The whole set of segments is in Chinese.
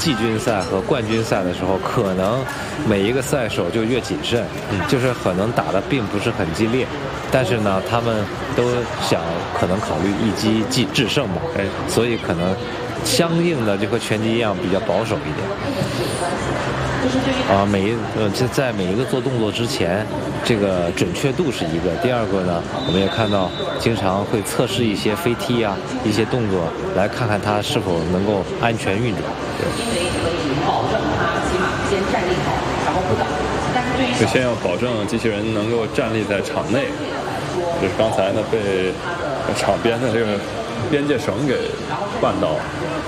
季军赛和冠军赛的时候，可能每一个赛手就越谨慎，就是可能打的并不是很激烈，但是呢，他们都想可能考虑一击制胜嘛，所以可能相应的就和拳击一样比较保守一点。在每一个做动作之前，这个准确度是一个。第二个呢，我们也看到经常会测试一些飞踢啊，一些动作，来看看他是否能够安全运转。 保证他起码先站立好，然后不倒。 就先要保证机器人能够站立在场内，就是刚才呢被场边的这个边界绳给绊到了。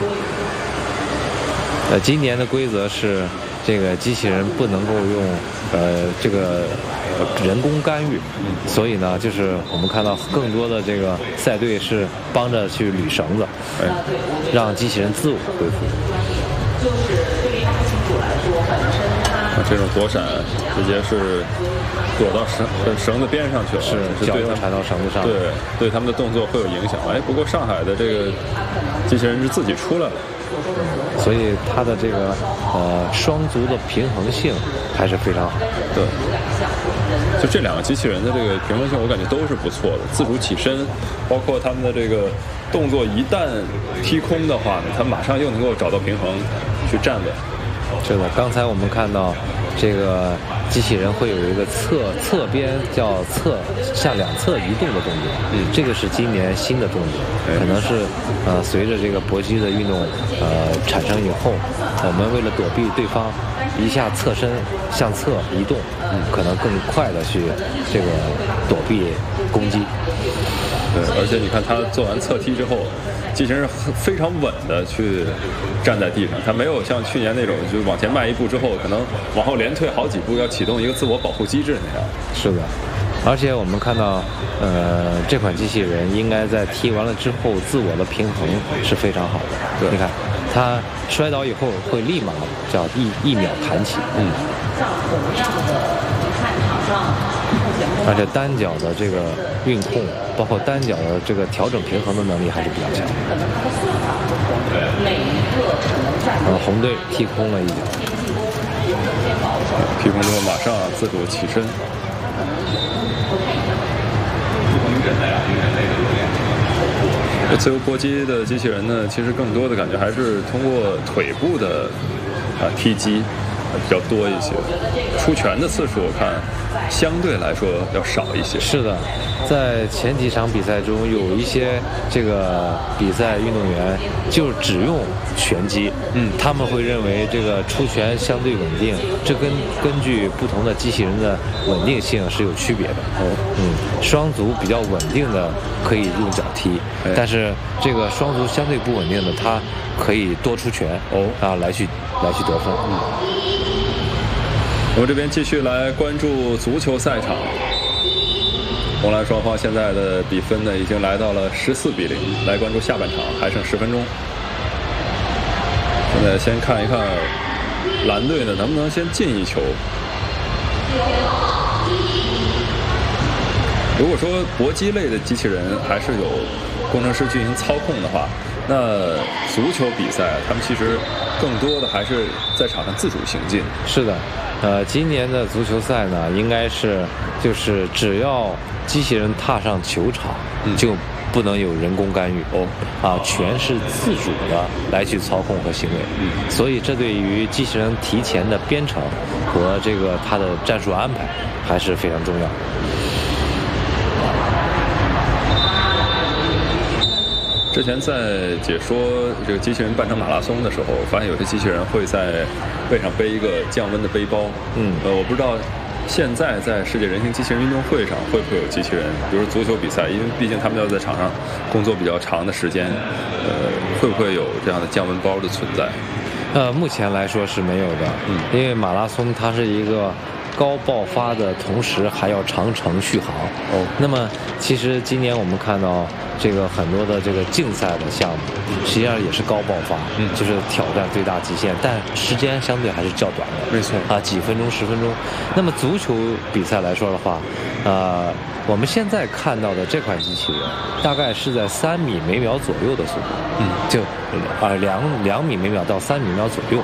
今年的规则是，这个机器人不能够用这个人工干预，所以呢，就是我们看到更多的这个赛队是帮着去捋绳子，让机器人自我恢复。 就是对于大清楚来说，本身它这种躲闪直接是躲到绳子边上去了， 是脚又缠到绳子上， 对他们的动作会有影响。不过上海的这个机器人是自己出来了。 所以它的这个双足的平衡性还是非常好。 对，就这两个机器人的这个平衡性，我感觉都是不错的。自主起身，包括他们的这个动作，一旦踢空的话呢，他马上又能够找到平衡去站稳。 是的，刚才我们看到这个机器人会有一个侧边叫向两侧移动的动作，这个是今年新的动作，可能是随着这个搏击的运动产生以后，我们为了躲避对方一下侧身向侧移动，可能更快的去这个躲避攻击。 对，而且你看他做完侧踢之后，机器人是非常稳的去站在地上，他没有像去年那种就往前迈一步之后，可能往后连退好几步，要启动一个自我保护机制那样。 是的，而且我们看到，这款机器人应该在踢完了之后，自我的平衡是非常好的。 对， 你看，他摔倒以后会立马叫一秒弹起。 像同样的，你看场上而且单脚的这个运控，包括单脚的这个调整平衡的能力还是比较强的。 每一个可能站红队踢空了一脚， 踢空之后马上自主起身。自由搏击的机器人呢，其实更多的感觉还是通过腿部的踢击比较多一些，出拳的次数我看相对来说要少一些。 是的，在前几场比赛中，有一些这个比赛运动员就只用拳击，他们会认为这个出拳相对稳定，这根据不同的机器人的稳定性是有区别的。双足比较稳定的可以用脚踢，但是这个双足相对不稳定的，它可以多出拳来去得分。 我们这边继续来关注足球赛场，红蓝双方现在的比分呢已经来到了14-0。来关注下半场，还剩10分钟。现在先看一看蓝队呢能不能先进一球。如果说搏击类的机器人还是有工程师进行操控的话，那足球比赛他们其实更多的还是在场上自主行进。 是的。今年的足球赛呢，应该是就是只要机器人踏上球场，就不能有人工干预全是自主的来去操控和行为。所以这对于机器人提前的编程和这个它的战术安排还是非常重要。 之前在解说这个机器人半程马拉松的时候，发现有些机器人会在背上背一个降温的背包。我不知道现在在世界人形机器人运动会上会不会有机器人，比如足球比赛，因为毕竟他们要在场上工作比较长的时间，会不会有这样的降温包的存在？ 目前来说是没有的。因为马拉松它是一个高爆发的同时还要长程续航。那么其实今年我们看到这个很多的这个竞赛的项目，实际上也是高爆发，就是挑战最大极限，但时间相对还是较短的。 没错几分钟、10分钟。那么足球比赛来说的话，我们现在看到的这款机器人大概是在3米每秒左右的速度，就2米每秒到3米每秒左右。